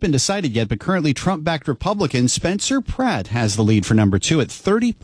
been decided yet, but currently Trump-backed Republican Spencer Pratt has the lead for number 2 at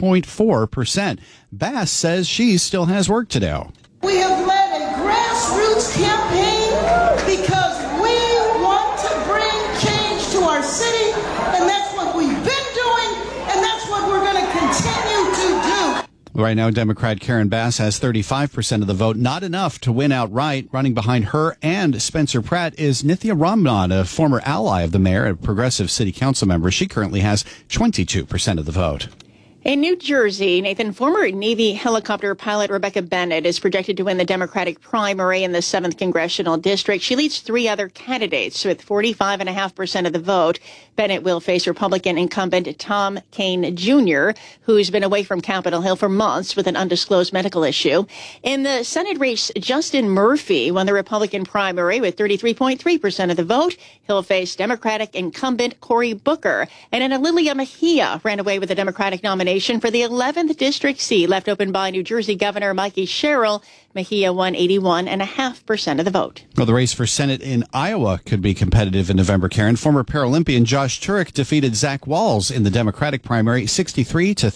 30.4%. Bass says she still has work to do. We have led a grassroots campaign because we want to bring change to our city, and that's what we've been doing, and that's what we're going to continue to do. Right now, Democrat Karen Bass has 35% of the vote, not enough to win outright. Running behind her and Spencer Pratt is Nithya Ramnan, a former ally of the mayor, a progressive city council member. She currently has 22% of the vote. In New Jersey, Nathan, former Navy helicopter pilot Rebecca Bennett is projected to win the Democratic primary in the 7th Congressional District. She leads 3 other candidates with 45.5% of the vote. Bennett will face Republican incumbent Tom Kean Jr., who's been away from Capitol Hill for months with an undisclosed medical issue. In the Senate race, Justin Murphy won the Republican primary with 33.3% of the vote. He'll face Democratic incumbent Cory Booker. And Ana Lilia Mejia ran away with the Democratic nomination for the 11th district seat left open by New Jersey Governor Mikey Sherrill. Mejia won 81.5% of the vote. Well, the race for Senate in Iowa could be competitive in November, Karen. Former Paralympian Josh Turek defeated Zach Walz in the Democratic primary 63 to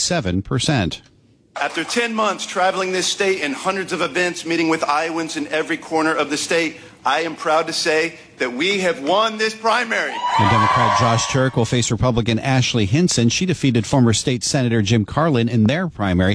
37%. After 10 months traveling this state in hundreds of events, meeting with Iowans in every corner of the state, I am proud to say that we have won this primary. And Democrat Josh Turek will face Republican Ashley Hinson. She defeated former state Senator Jim Carlin in their primary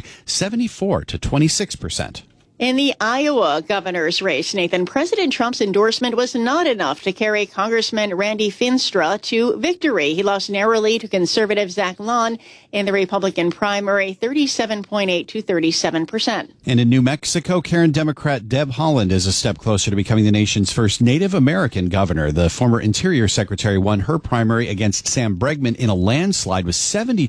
74 to 26%. In the Iowa governor's race, Nathan, President Trump's endorsement was not enough to carry Congressman Randy Finstra to victory. He lost narrowly to conservative Zach Long in the Republican primary, 37.8 to 37%. And in New Mexico, Karen, Democrat Deb Haaland is a step closer to becoming the nation's first Native American governor. The former Interior Secretary won her primary against Sam Bregman in a landslide with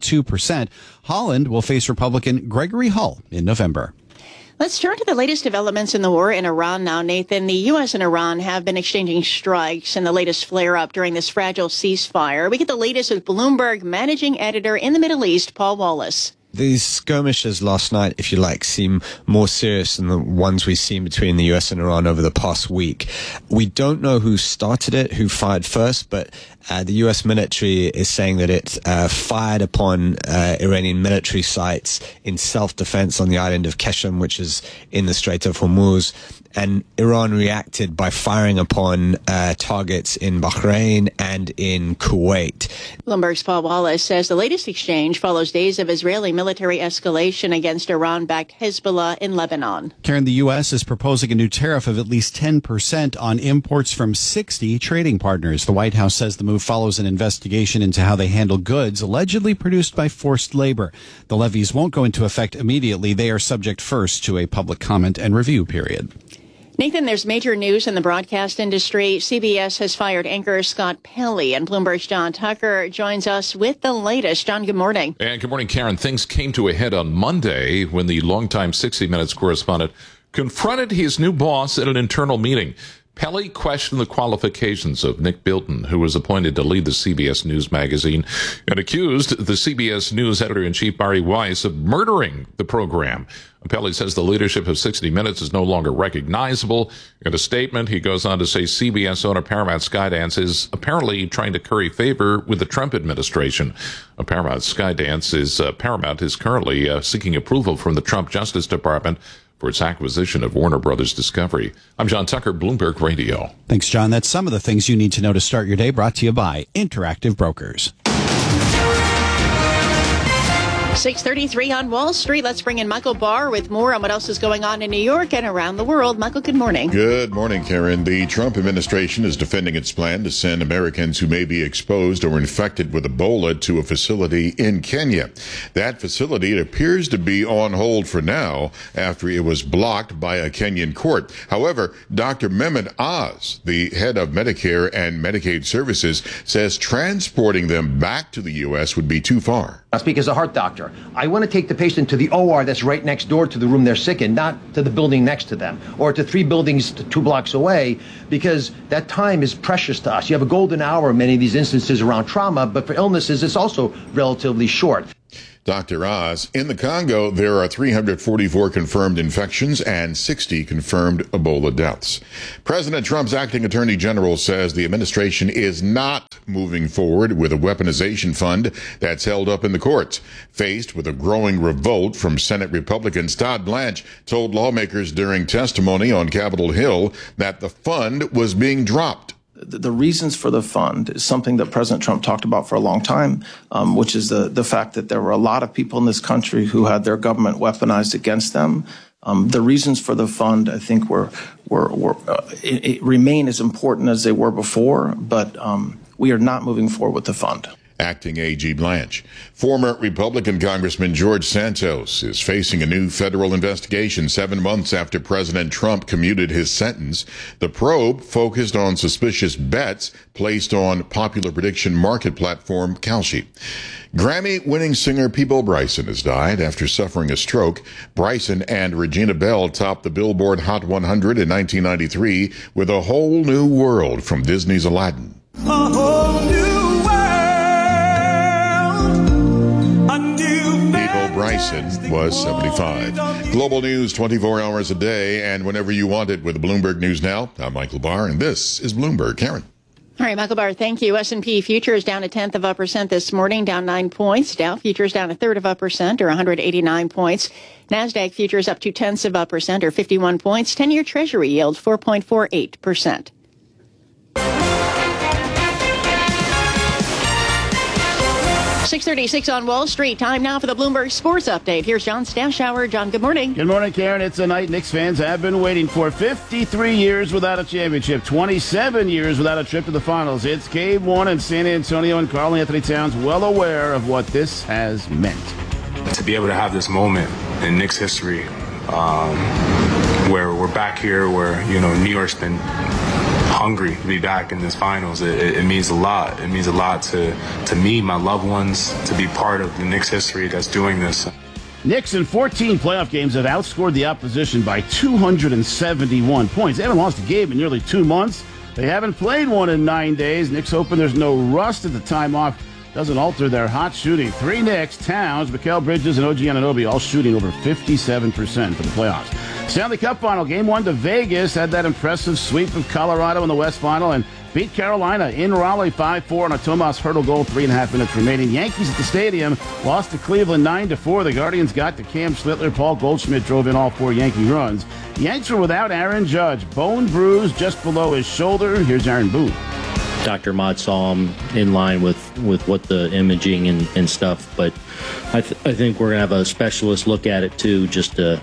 72%. Haaland will face Republican Gregory Hull in November. Let's turn to the latest developments in the war in Iran now, Nathan. The U.S. and Iran have been exchanging strikes in the latest flare-up during this fragile ceasefire. We get the latest with Bloomberg managing editor in the Middle East, Paul Wallace. These skirmishes last night, if you like, seem more serious than the ones we've seen between the US and Iran over the past week. We don't know who started it, who fired first, but the US military is saying that it fired upon Iranian military sites in self-defense on the island of Keshem, which is in the Strait of Hormuz. And Iran reacted by firing upon targets in Bahrain and in Kuwait. Bloomberg's Paul Wallace says the latest exchange follows days of Israeli military escalation against Iran-backed Hezbollah in Lebanon. Karen, the U.S. is proposing a new tariff of at least 10% on imports from 60 trading partners. The White House says the move follows an investigation into how they handle goods allegedly produced by forced labor. The levies won't go into effect immediately. They are subject first to a public comment and review period. Nathan, there's major news in the broadcast industry. CBS has fired anchor Scott Pelley, and Bloomberg's John Tucker joins us with the latest. John, good morning. And good morning, Karen. Things came to a head on Monday when the longtime 60 Minutes correspondent confronted his new boss at an internal meeting. Pelley questioned the qualifications of Nick Bilton, who was appointed to lead the CBS News magazine, and accused the CBS News editor-in-chief Bari Weiss of murdering the program. Pelley says the leadership of 60 Minutes is no longer recognizable. In a statement, he goes on to say CBS owner Paramount Skydance is apparently trying to curry favor with the Trump administration. Paramount is currently seeking approval from the Trump Justice Department for its acquisition of Warner Brothers Discovery. I'm John Tucker, Bloomberg Radio. Thanks, John. That's some of the things you need to know to start your day, brought to you by Interactive Brokers. 6:33 on Wall Street. Let's bring in Michael Barr with more on what else is going on in New York and around the world. Michael, good morning. Good morning, Karen. The Trump administration is defending its plan to send Americans who may be exposed or infected with Ebola to a facility in Kenya. That facility appears to be on hold for now after it was blocked by a Kenyan court. However, Dr. Mehmet Oz, the head of Medicare and Medicaid Services, says transporting them back to the U.S. would be too far. I speak as a heart doctor. I want to take the patient to the OR that's right next door to the room they're sick in, not to the building next to them, or to 3 buildings 2 blocks away, because that time is precious to us. You have a golden hour in many of these instances around trauma, but for illnesses, it's also relatively short. Dr. Oz, in the Congo, there are 344 confirmed infections and 60 confirmed Ebola deaths. President Trump's acting attorney general says the administration is not moving forward with a weaponization fund that's held up in the courts. Faced with a growing revolt from Senate Republicans, Todd Blanche told lawmakers during testimony on Capitol Hill that the fund was being dropped. The reasons for the fund is something that President Trump talked about for a long time, which is the fact that there were a lot of people in this country who had their government weaponized against them. The reasons for the fund, I think, remain as important as they were before, but we are not moving forward with the fund. Acting AG Blanche. Former Republican Congressman George Santos is facing a new federal investigation 7 months after President Trump commuted his sentence. The probe focused on suspicious bets placed on popular prediction market platform Kalshi. Grammy-winning singer Peabo Bryson has died after suffering a stroke. Bryson and Regina Bell topped the Billboard Hot 100 in 1993 with A Whole New World from Disney's Aladdin. A whole new Peabo Bryson was 75. Global news 24 hours a day and whenever you want it with Bloomberg News Now. I'm Michael Barr, and this is Bloomberg. Karen. All right, Michael Barr, thank you. S&P futures down 0.1% this morning, down 9 points. Dow futures down 0.33% or 189 points. NASDAQ futures up 0.2% or 51 points. 10-year Treasury yield 4.48%. 6:36 on Wall Street. Time now for the Bloomberg Sports Update. Here's John Stashower. John, good morning. Good morning, Karen. It's a night Knicks fans have been waiting for. 53 years without a championship, 27 years without a trip to the finals. It's Game 1 in San Antonio, and Karl Anthony Towns well aware of what this has meant. To be able to have this moment in Knicks history, where we're back here, where New York's been hungry to be back in this finals. It means a lot. It means a lot to me, my loved ones, to be part of the Knicks history that's doing this. Knicks in 14 playoff games have outscored the opposition by 271 points. They haven't lost a game in nearly 2 months. They haven't played one in 9 days. Knicks hoping there's no rust at the time off doesn't alter their hot shooting. 3 Knicks, Towns, Mikal Bridges, and OG Anunoby all shooting over 57% for the playoffs. Stanley Cup Final, Game 1 to Vegas, had that impressive sweep of Colorado in the West Final and beat Carolina in Raleigh 5-4 on a Tomas Hertl goal, 3.5 minutes remaining. Yankees at the stadium lost to Cleveland 9-4. The Guardians got to Cam Schlittler. Paul Goldschmidt drove in all 4 Yankee runs. The Yanks were without Aaron Judge. Bone bruise just below his shoulder. Here's Aaron Boone. Dr. Mott saw him in line with what the imaging and stuff, but I think we're going to have a specialist look at it too, just because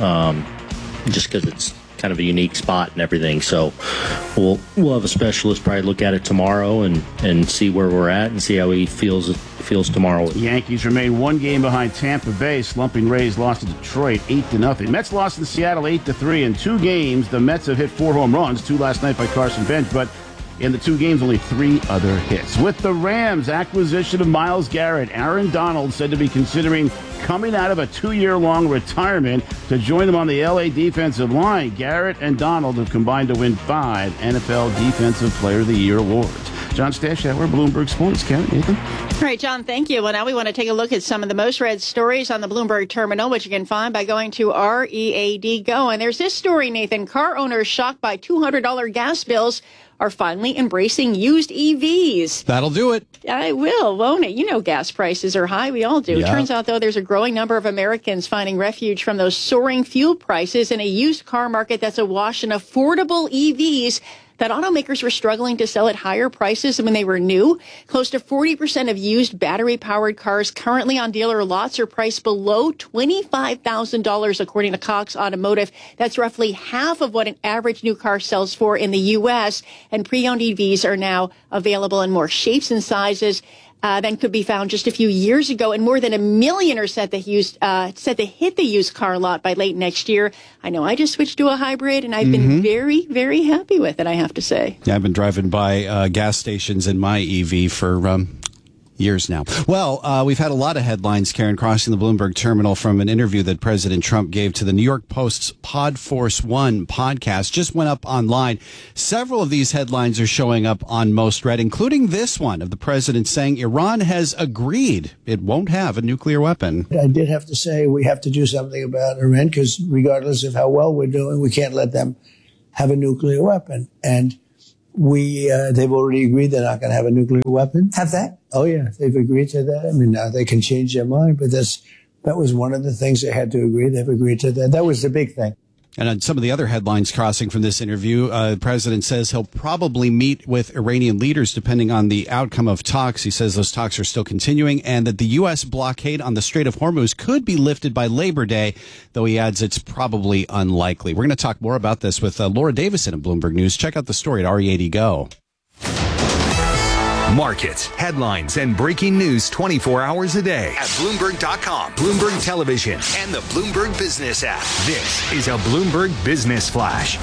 it's kind of a unique spot and everything. So we'll have a specialist probably look at it tomorrow and see where we're at and see how he feels tomorrow. The Yankees remain 1 game behind Tampa Bay. Slumping Rays lost to Detroit 8-0. Mets lost in Seattle 8-3. In 2 games, the Mets have hit 4 home runs, 2 last night by Carson Bench, but in the 2 games, only 3 other hits. With the Rams' acquisition of Myles Garrett, Aaron Donald said to be considering coming out of a 2-year-long retirement to join them on the L.A. defensive line. Garrett and Donald have combined to win 5 NFL Defensive Player of the Year awards. John Stashower, Bloomberg Sports. Karen, Nathan? All right, John, thank you. Well, now we want to take a look at some of the most read stories on the Bloomberg terminal, which you can find by going to READ Go. And there's this story, Nathan. Car owners shocked by $200 gas bills are finally embracing used EVs. That'll do it. I will, won't it? Gas prices are high. We all do. Yeah. Turns out, though, there's a growing number of Americans finding refuge from those soaring fuel prices in a used car market that's awash in affordable EVs that automakers were struggling to sell at higher prices than when they were new. Close to 40% of used battery-powered cars currently on dealer lots are priced below $25,000, according to Cox Automotive. That's roughly half of what an average new car sells for in the U.S., and pre-owned EVs are now available in more shapes and sizes than could be found just a few years ago, and more than 1 million are set to hit the used car lot by late next year. I know I just switched to a hybrid, and I've been very, very happy with it, I have to say. Yeah, I've been driving by gas stations in my EV for years now. Well, we've had a lot of headlines, Karen, crossing the Bloomberg terminal from an interview that President Trump gave to the New York Post's Pod Force One podcast. Just went up online. Several of these headlines are showing up on Most Read, including this one of the president saying Iran has agreed it won't have a nuclear weapon. I did have to say we have to do something about Iran because regardless of how well we're doing, we can't let them have a nuclear weapon. And they've already agreed they're not going to have a nuclear weapon. Have they? Oh, yeah. They've agreed to that. I mean, now they can change their mind, but that was one of the things they had to agree. They've agreed to that. That was the big thing. And on some of the other headlines crossing from this interview, the president says he'll probably meet with Iranian leaders depending on the outcome of talks. He says those talks are still continuing and that the U.S. blockade on the Strait of Hormuz could be lifted by Labor Day, though he adds it's probably unlikely. We're going to talk more about this with Laura Davison of Bloomberg News. Check out the story at RE80 Go. Markets, headlines, and breaking news 24 hours a day at Bloomberg.com, Bloomberg Television, and the Bloomberg Business app. This is a Bloomberg Business Flash.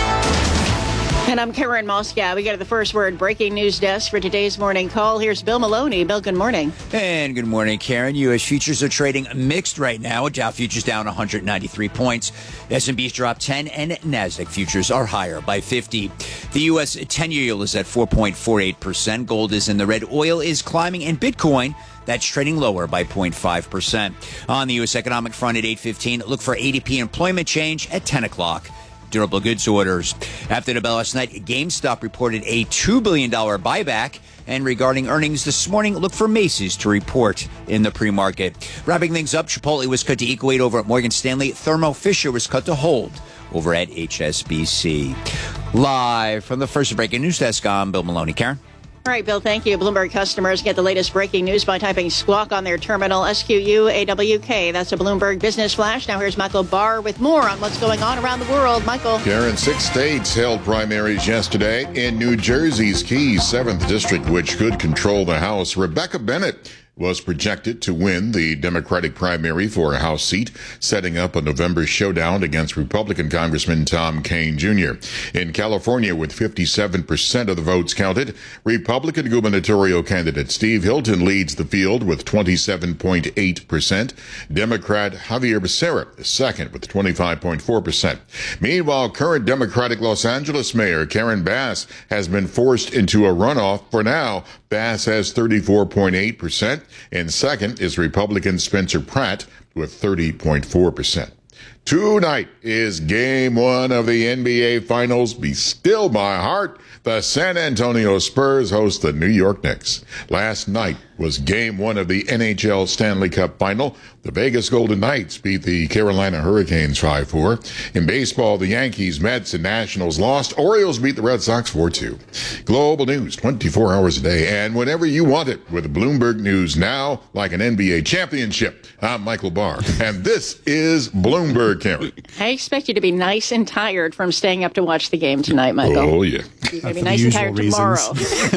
And I'm Karen Moscow. We go to the First Word breaking news desk for today's morning call. Here's Bill Maloney. Bill, good morning. And good morning, Karen. U.S. futures are trading mixed right now. Dow futures down 193 points. S&P's dropped 10, and NASDAQ futures are higher by 50. The U.S. 10-year yield is at 4.48%. Gold is in the red. Oil is climbing, and Bitcoin, that's trading lower by 0.5%. On the U.S. economic front at 8:15, look for ADP employment change at 10 o'clock. Durable goods orders. After the bell last night, GameStop reported a $2 billion buyback. And regarding earnings this morning, look for Macy's to report in the pre-market. Wrapping things up, Chipotle was cut to equal weight over at Morgan Stanley. Thermo Fisher was cut to hold over at HSBC. Live from the First Breaking News Desk, I'm Bill Maloney. Karen? All right, Bill, thank you. Bloomberg customers get the latest breaking news by typing squawk on their terminal, SQUAWK. That's a Bloomberg Business Flash. Now here's Michael Barr with more on what's going on around the world. Michael. Karen, 6 states held primaries yesterday. In New Jersey's key 7th district, which could control the House, Rebecca Bennett was projected to win the Democratic primary for a House seat, setting up a November showdown against Republican Congressman Tom Kean Jr. In California, with 57% of the votes counted, Republican gubernatorial candidate Steve Hilton leads the field with 27.8%. Democrat Javier Becerra is second with 25.4%. Meanwhile, current Democratic Los Angeles Mayor Karen Bass has been forced into a runoff. For now, Bass has 34.8%. And second is Republican Spencer Pratt with 30.4%. Tonight is Game 1 of the NBA Finals. Be still my heart. The San Antonio Spurs host the New York Knicks. Last night was Game 1 of the NHL Stanley Cup Final. The Vegas Golden Knights beat the Carolina Hurricanes 5-4. In baseball, the Yankees, Mets, and Nationals lost. Orioles beat the Red Sox 4-2. Global news 24 hours a day and whenever you want it with Bloomberg News Now, like an NBA championship. I'm Michael Barr, and this is Bloomberg, Karen. I expect you to be nice and tired from staying up to watch the game tonight, Michael. Oh, yeah. You're going to be nice and tired tomorrow.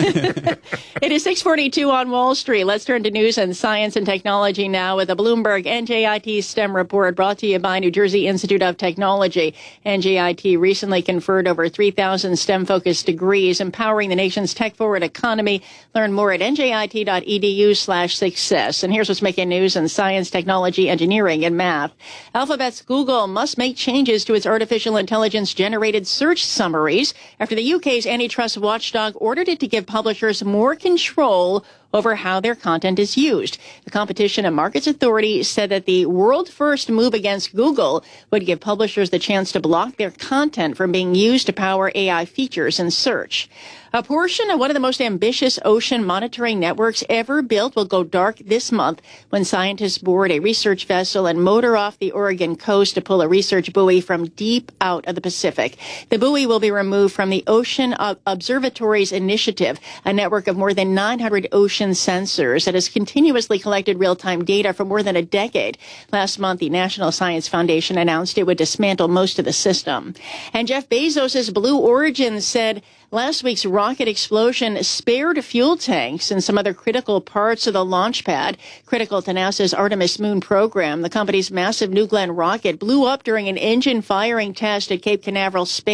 It is 6:42 on Wall Street. Let's turn to news and science and technology now with a Bloomberg NJIT STEM report brought to you by New Jersey Institute of Technology. NJIT recently conferred over 3,000 STEM-focused degrees, empowering the nation's tech-forward economy. Learn more at njit.edu/success. And here's what's making news in science, technology, engineering, and math. Alphabet's Google must make changes to its artificial intelligence-generated search summaries after the UK's antitrust watchdog ordered it to give publishers more control over how their content is used. The Competition and Markets Authority said that the world-first move against Google would give publishers the chance to block their content from being used to power AI features in search. A portion of one of the most ambitious ocean monitoring networks ever built will go dark this month when scientists board a research vessel and motor off the Oregon coast to pull a research buoy from deep out of the Pacific. The buoy will be removed from the Ocean Observatories Initiative, a network of more than 900 ocean sensors that has continuously collected real-time data for more than a decade. Last month, the National Science Foundation announced it would dismantle most of the system. And Jeff Bezos' Blue Origin said last week's rocket explosion spared fuel tanks and some other critical parts of the launch pad. Critical to NASA's Artemis moon program, the company's massive New Glenn rocket blew up during an engine firing test at Cape Canaveral Space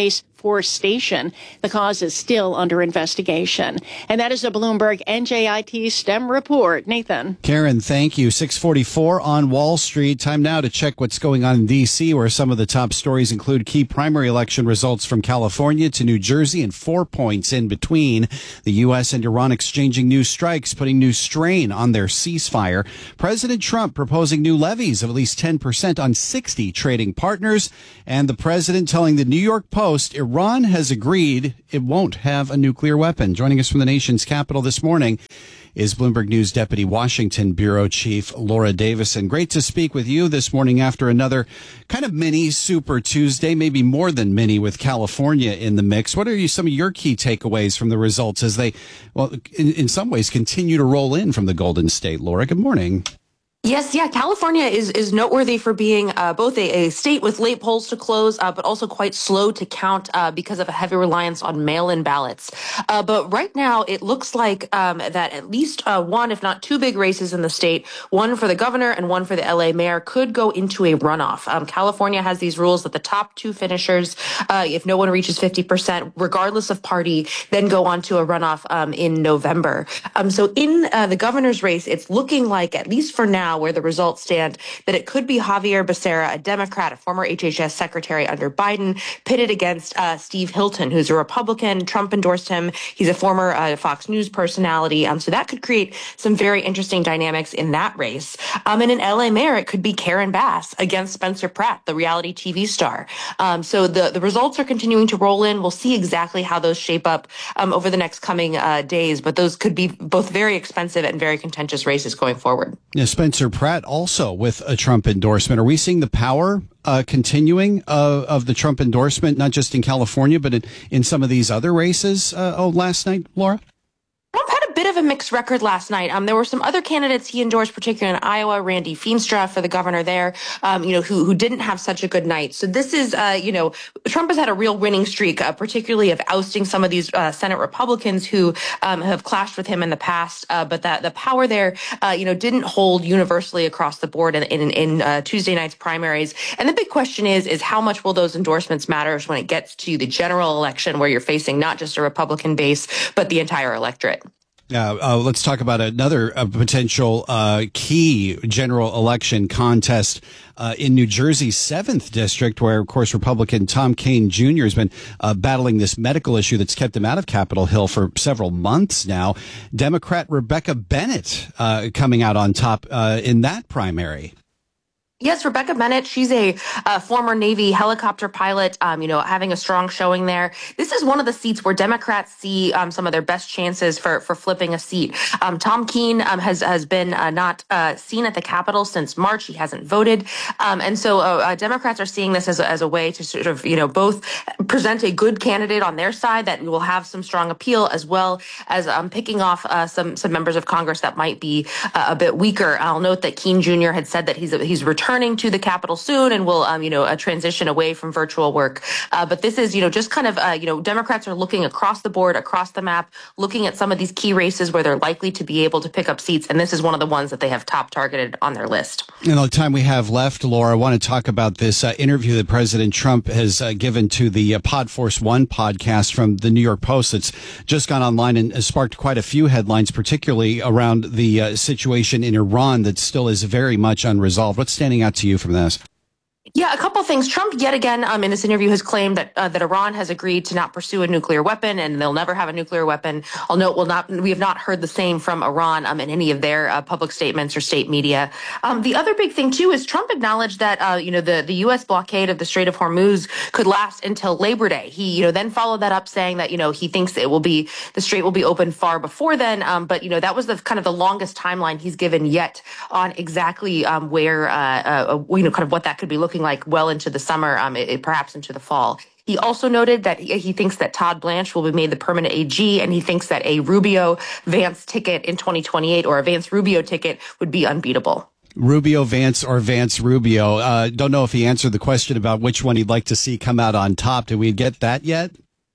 Force Station. The cause is still under investigation. And that is a Bloomberg NJIT STEM report. Nathan. Karen, thank you. 644 on Wall Street. Time now to check what's going on in D.C., where some of the top stories include key primary election results from California to New Jersey and 4 points in between. The U.S. and Iran exchanging new strikes, putting new strain on their ceasefire. President Trump proposing new levies of at least 10% on 60 trading partners. And the president telling the New York Post Iran has agreed it won't have a nuclear weapon. Joining us from the nation's capital this morning is Bloomberg News Deputy Washington Bureau Chief Laura Davison. Great to speak with you this morning after another kind of mini Super Tuesday, maybe more than mini, with California in the mix. What are some of your key takeaways from the results as they, well, in some ways continue to roll in from the Golden State? Laura, good morning. Yes, yeah. California is noteworthy for being both a state with late polls to close, but also quite slow to count because of a heavy reliance on mail-in ballots. But right now, it looks like that at least one, if not two big races in the state, one for the governor and one for the LA mayor, could go into a runoff. California has these rules that the top two finishers, if no one reaches 50%, regardless of party, then go on to a runoff in November. So in the governor's race, it's looking like, at least for now, where the results stand, that it could be Javier Becerra, a Democrat, a former HHS secretary under Biden, pitted against Steve Hilton, who's a Republican. Trump endorsed him. He's a former Fox News personality. So that could create some very interesting dynamics in that race. And in LA mayor, it could be Karen Bass against Spencer Pratt, the reality TV star. So the results are continuing to roll in. We'll see exactly how those shape up over the next coming days, but those could be both very expensive and very contentious races going forward. Yeah, Spencer Pratt also with a Trump endorsement. Are we seeing the power continuing of the Trump endorsement, not just in California, but in some of these other races last night, Laura? Trump had a bit of a mixed record last night. There were some other candidates he endorsed, particularly in Iowa, Randy Feenstra for the governor there, who didn't have such a good night. So this is, Trump has had a real winning streak, particularly of ousting some of these Senate Republicans who have clashed with him in the past. But that the power there, didn't hold universally across the board in Tuesday night's primaries. And the big question is how much will those endorsements matter when it gets to the general election, where you're facing not just a Republican base, but the entire electorate? Let's talk about another potential key general election contest in New Jersey's 7th district, where, of course, Republican Tom Kean Jr. has been battling this medical issue that's kept him out of Capitol Hill for several months now. Democrat Rebecca Bennett coming out on top in that primary. Yes, Rebecca Bennett. She's a former Navy helicopter pilot, having a strong showing there. This is one of the seats where Democrats see some of their best chances for flipping a seat. Tom Kean has been not seen at the Capitol since March. He hasn't voted. And so Democrats are seeing this as a way to sort of, both present a good candidate on their side that will have some strong appeal, as well as picking off some members of Congress that might be a bit weaker. I'll note that Kean Jr. had said that he's returning to the Capitol soon and will, transition away from virtual work. But this is, just kind of, Democrats are looking across the board, across the map, looking at some of these key races where they're likely to be able to pick up seats. And this is one of the ones that they have top targeted on their list. In the time we have left, Laura, I want to talk about this interview that President Trump has given to the Podforce One podcast from the New York Post that's just gone online and has sparked quite a few headlines, particularly around the situation in Iran that still is very much unresolved. What's standing out to you from this? Yeah, a couple things. Trump, yet again, in this interview, has claimed that Iran has agreed to not pursue a nuclear weapon, and they'll never have a nuclear weapon. I'll note we have not heard the same from Iran in any of their public statements or state media. The other big thing too is Trump acknowledged that the U.S. blockade of the Strait of Hormuz could last until Labor Day. He then followed that up saying that he thinks the strait will be open far before then. But that was the kind of the longest timeline he's given yet on exactly where kind of what that could be looking like well into the summer, perhaps into the fall. He also noted that he thinks that Todd Blanche will be made the permanent AG, and he thinks that a Rubio-Vance ticket in 2028 or a Vance-Rubio ticket would be unbeatable. Rubio Vance or Vance Rubio. Don't know if he answered the question about which one he'd like to see come out on top. Did we get that yet?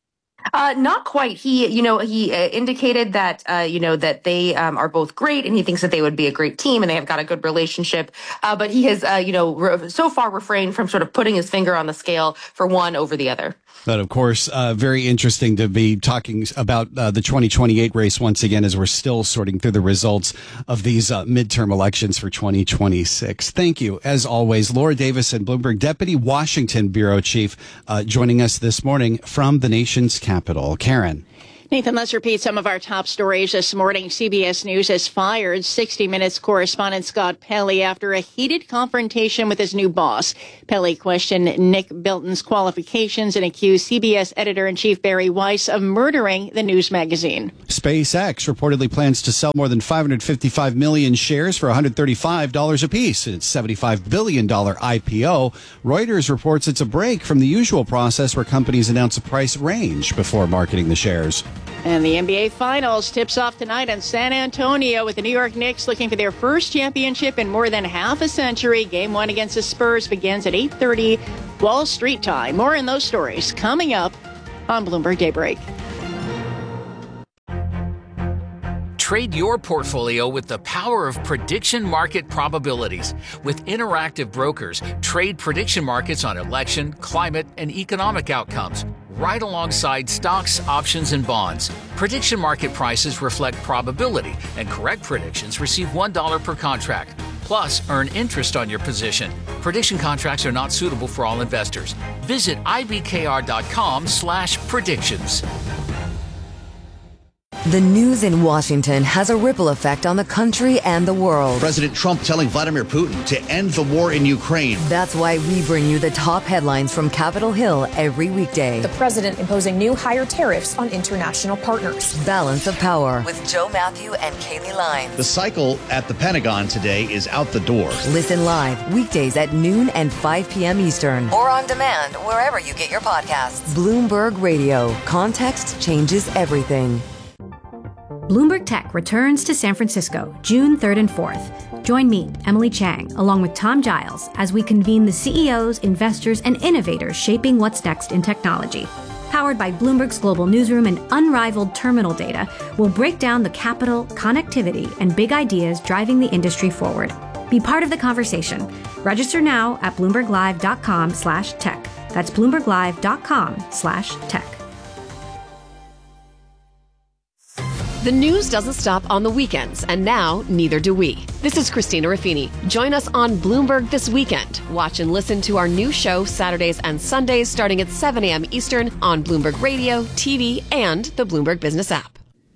Not quite. He indicated that, that they are both great, and he thinks that they would be a great team, and they have got a good relationship. But he has, so far refrained from sort of putting his finger on the scale for one over the other. But of course, very interesting to be talking about the 2028 race once again, as we're still sorting through the results of these midterm elections for 2026. Thank you, as always, Laura Davison, Bloomberg Deputy Washington Bureau Chief, joining us this morning from the nation's capital. Karen. Nathan, let's repeat some of our top stories this morning. CBS News has fired 60 Minutes correspondent Scott Pelley after a heated confrontation with his new boss. Pelley questioned Nick Bilton's qualifications and accused CBS editor-in-chief Barry Weiss of murdering the news magazine. SpaceX reportedly plans to sell more than 555 million shares for $135 apiece in its $75 billion IPO. Reuters reports it's a break from the usual process where companies announce a price range before marketing the shares. And the NBA Finals tips off tonight in San Antonio with the New York Knicks looking for their first championship in more than half a century. Game 1 against the Spurs begins at 8:30 Wall Street time. More in those stories coming up on Bloomberg Daybreak. Trade your portfolio with the power of prediction market probabilities. With Interactive Brokers, trade prediction markets on election, climate, and economic outcomes, right alongside stocks, options, and bonds. Prediction market prices reflect probability, and correct predictions receive $1 per contract. Plus, earn interest on your position. Prediction contracts are not suitable for all investors. Visit ibkr.com/predictions. The news in Washington has a ripple effect on the country and the world. President Trump telling Vladimir Putin to end the war in Ukraine. That's why we bring you the top headlines from Capitol Hill every weekday. The president imposing new higher tariffs on international partners. Balance of Power with Joe Matthew and Kaylee Lyons. The cycle at the Pentagon today is out the door. Listen live weekdays at noon and 5 p.m. Eastern. Or on demand wherever you get your podcasts. Bloomberg Radio. Context changes everything. Bloomberg Tech returns to San Francisco June 3rd and 4th. Join me, Emily Chang, along with Tom Giles, as we convene the CEOs, investors, and innovators shaping what's next in technology. Powered by Bloomberg's global newsroom and unrivaled terminal data, we'll break down the capital, connectivity, and big ideas driving the industry forward. Be part of the conversation. Register now at BloombergLive.com/tech. That's BloombergLive.com/tech. The news doesn't stop on the weekends, and now neither do we. This is Christina Ruffini. Join us on Bloomberg This Weekend. Watch and listen to our new show Saturdays and Sundays starting at 7 a.m. Eastern on Bloomberg Radio, TV, and the Bloomberg Business app.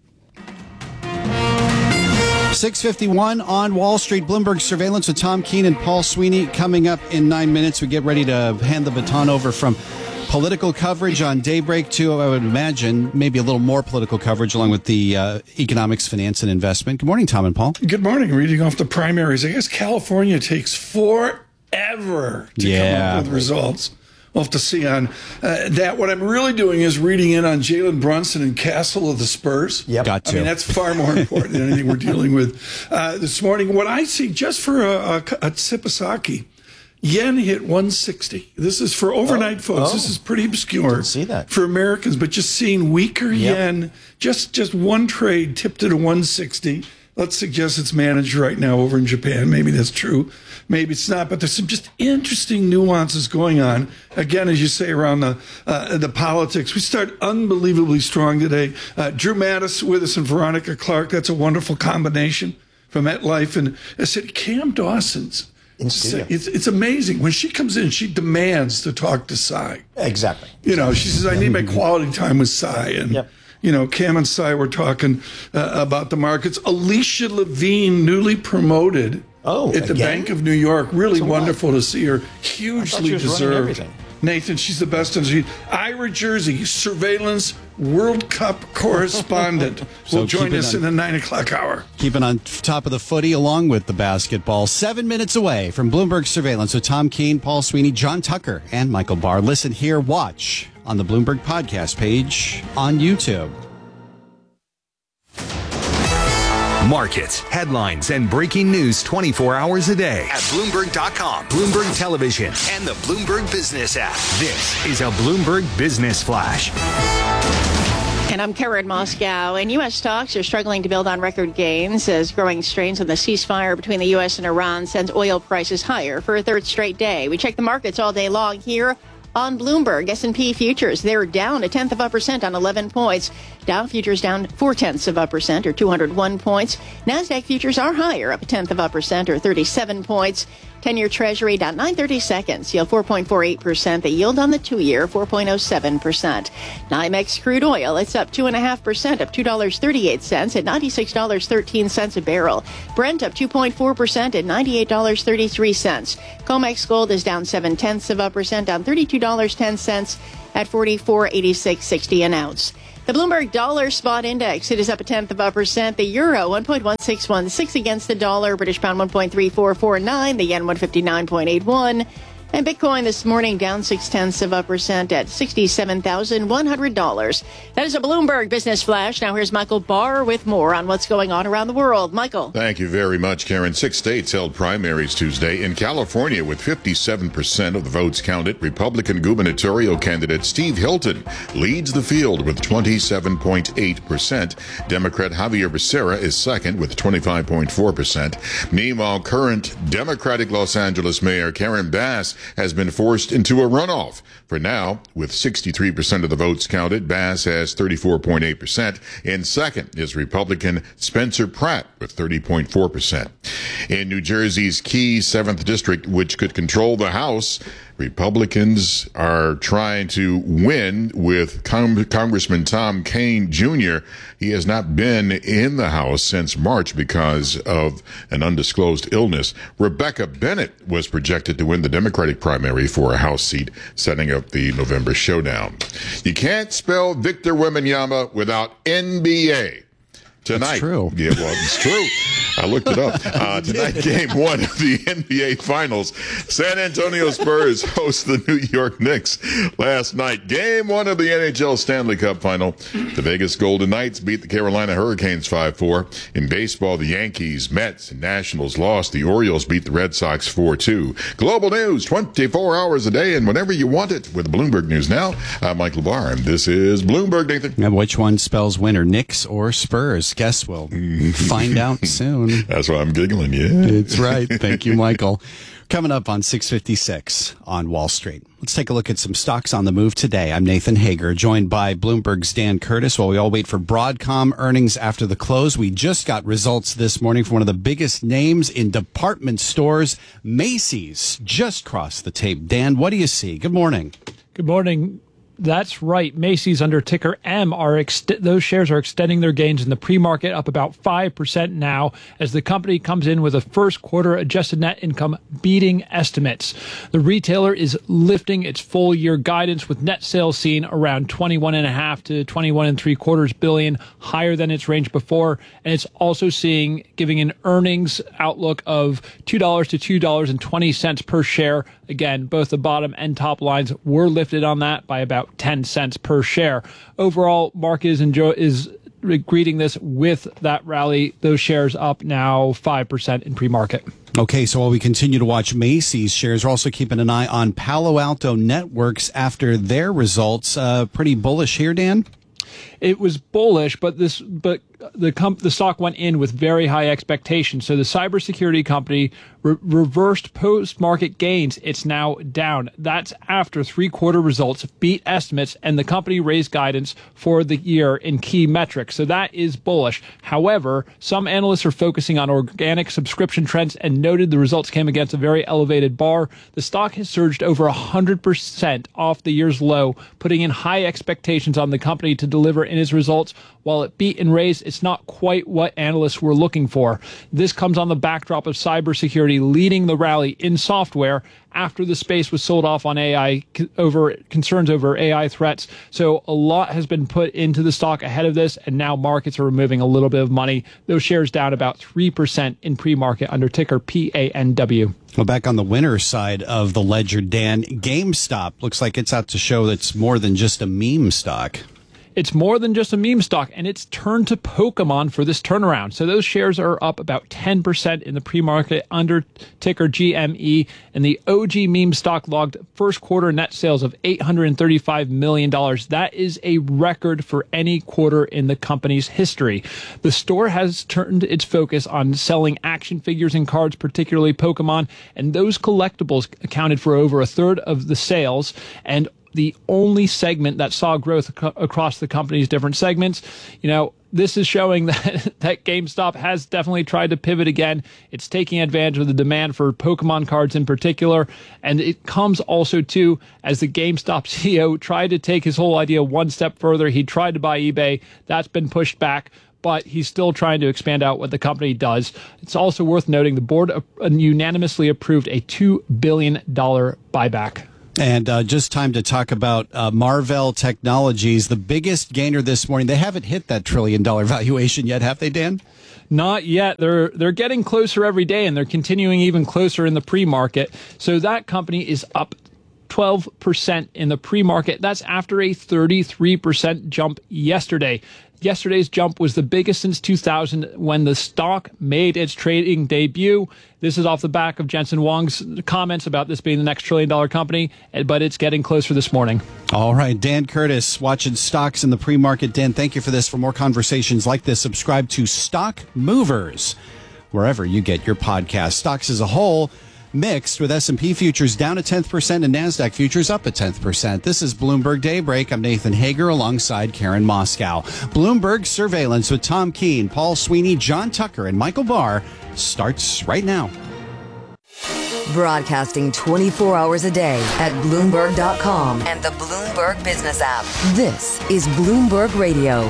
6:51 on Wall Street. Bloomberg Surveillance with Tom Keene and Paul Sweeney coming up in 9 minutes. We get ready to hand the baton over from political coverage on Daybreak to, I would imagine, maybe a little more political coverage along with the economics, finance, and investment. Good morning, Tom and Paul. Good morning. Reading off the primaries. I guess California takes forever to come up with results. We'll have to see on that. What I'm really doing is reading in on Jalen Brunson and Castle of the Spurs. Got to. I mean, that's far more important than anything we're dealing with this morning. What I see, just for a sip of sake, yen hit 160. This is for overnight folks. This is pretty obscure. Didn't see that. For Americans, but just seeing weaker yen, just one trade tipped it to 160. Let's suggest it's managed right now over in Japan. Maybe that's true. Maybe it's not. But there's some just interesting nuances going on. Again, as you say, around the politics. We start unbelievably strong today. Drew Mattis with us and Veronica Clark. That's a wonderful combination from MetLife. And I said, Cam Dawson's. It's amazing. When she comes in, she demands to talk to Cy. Exactly. You know, she says, I need my quality time with Cy. And, you know, Cam and Cy were talking about the markets. Alicia Levine, newly promoted at the Bank of New York. Really wonderful to see her. Hugely deserved. Nathan, she's the best. Ira Jersey, surveillance World Cup correspondent, will join us in the 9 o'clock hour. Keeping on top of the footy along with the basketball. 7 minutes away from Bloomberg Surveillance with Tom Keene, Paul Sweeney, John Tucker, and Michael Barr. Listen, hear, watch on the Bloomberg podcast page on YouTube. Markets, headlines, and breaking news 24 hours a day at Bloomberg.com, Bloomberg Television, and the Bloomberg Business app. This is a Bloomberg Business Flash. And I'm Karen Moscow. And U.S. stocks are struggling to build on record gains as growing strains on the ceasefire between the U.S. and Iran sends oil prices higher for a third straight day. We check the markets all day long here on Bloomberg. S&P futures, they're down 0.1% on 11 points. Dow futures down 0.4% or 201 points. NASDAQ futures are higher, up 0.1% or 37 points. 10-year Treasury down 9/32, yield 4.48%. The yield on the 2-year, 4.07%. NYMEX crude oil, it's up 2.5%, up $2.38 at $96.13 a barrel. Brent up 2.4% at $98.33. COMEX gold is down 0.7%, down $32.10 at $44.8660 an ounce. The Bloomberg Dollar Spot Index, it is up 0.1%. The euro, 1.1616 against the dollar. British pound, 1.3449. The yen, 159.81. And Bitcoin this morning down 0.6% at $67,100. That is a Bloomberg Business Flash. Now here's Michael Barr with more on what's going on around the world. Michael. Thank you very much, Karen. 6 states held primaries Tuesday. In California, with 57% of the votes counted, Republican gubernatorial candidate Steve Hilton leads the field with 27.8%. Democrat Javier Becerra is second with 25.4%. Meanwhile, current Democratic Los Angeles Mayor Karen Bass has been forced into a runoff. For now, with 63% of the votes counted, Bass has 34.8%. In second is Republican Spencer Pratt with 30.4%. In New Jersey's key 7th district, which could control the House, Republicans are trying to win with Congressman Tom Kean Jr. He has not been in the House since March because of an undisclosed illness. Rebecca Bennett was projected to win the Democratic primary for a House seat, setting up the November showdown. You can't spell Victor Wembanyama without NBA. Tonight. That's true. Yeah, well, it's true. I looked it up. Tonight, game 1 of the NBA Finals. San Antonio Spurs host the New York Knicks. Last night, game 1 of the NHL Stanley Cup Final. The Vegas Golden Knights beat the Carolina Hurricanes 5-4. In baseball, the Yankees, Mets, and Nationals lost. The Orioles beat the Red Sox 4-2. Global news, 24 hours a day and whenever you want it with Bloomberg News Now. I'm Mike LeBar, and this is Bloomberg, Nathan. Now, which one spells winner, Knicks or Spurs? Guess we'll find out soon. That's why I'm giggling, yeah. It's right. Thank you, Michael. Coming up on 6:56 on Wall Street. Let's take a look at some stocks on the move today. I'm Nathan Hager, joined by Bloomberg's Dan Curtis while we all wait for Broadcom earnings after the close. We just got results this morning from one of the biggest names in department stores. Macy's just crossed the tape. Dan, what do you see? Good morning. Good morning. That's right. Macy's under ticker M those shares are extending their gains in the pre-market, up about 5% now as the company comes in with a first quarter adjusted net income beating estimates. The retailer is lifting its full year guidance with net sales seen around $21.5 to $21.75 billion, higher than its range before, and it's also giving an earnings outlook of $2 to $2.20 per share. Again, both the bottom and top lines were lifted on that by about 10 cents per share. Overall, market is greeting this with that rally. Those shares up now 5% in pre-market. Okay, so while we continue to watch Macy's shares, we're also keeping an eye on Palo Alto Networks after their results. Pretty bullish here, Dan? It was bullish, but the stock went in with very high expectations. So the cybersecurity company reversed post-market gains. It's now down. That's after 3-quarter results beat estimates, and the company raised guidance for the year in key metrics. So that is bullish. However, some analysts are focusing on organic subscription trends and noted the results came against a very elevated bar. The stock has surged over 100% off the year's low, putting in high expectations on the company to deliver in its results. While it beat and raised, it's not quite what analysts were looking for. This comes on the backdrop of cybersecurity leading the rally in software after the space was sold off on AI over concerns over AI threats. So a lot has been put into the stock ahead of this, and now markets are removing a little bit of money. Those shares down about 3% in pre-market under ticker PANW. Well, back on the winner side of the ledger, Dan, GameStop looks like it's out to show that's more than just a meme stock. It's more than just a meme stock, and it's turned to Pokemon for this turnaround. So those shares are up about 10% in the pre-market under ticker GME, and the OG meme stock logged first quarter net sales of $835 million. That is a record for any quarter in the company's history. The store has turned its focus on selling action figures and cards, particularly Pokemon, and those collectibles accounted for over a third of the sales, and the only segment that saw growth across the company's different segments. This is showing that GameStop has definitely tried to pivot again. It's taking advantage of the demand for Pokemon cards in particular. And it comes also, too, as the GameStop CEO tried to take his whole idea one step further. He tried to buy eBay. That's been pushed back, but he's still trying to expand out what the company does. It's also worth noting the board unanimously approved a $2 billion buyback. And just time to talk about Marvell Technologies, the biggest gainer this morning. They haven't hit that $1 trillion valuation yet, have they, Dan? Not yet. They're getting closer every day, and they're continuing even closer in the pre-market. So that company is up 12% in the pre-market. That's after a 33% jump yesterday. Yesterday's jump was the biggest since 2000 when the stock made its trading debut. This is off the back of Jensen Huang's comments about this being the next $1 trillion company, but it's getting closer this morning. All right, Dan Curtis, watching stocks in the pre-market. Dan, thank you for this. For more conversations like this, subscribe to Stock Movers, wherever you get your podcast. Stocks as a whole mixed, with S&P futures down 0.1% and NASDAQ futures up 0.1%. This is Bloomberg Daybreak. I'm Nathan Hager alongside Karen Moscow. Bloomberg Surveillance with Tom Keene, Paul Sweeney, John Tucker, and Michael Barr starts right now. Broadcasting 24 hours a day at Bloomberg.com and the Bloomberg Business app. This is Bloomberg Radio.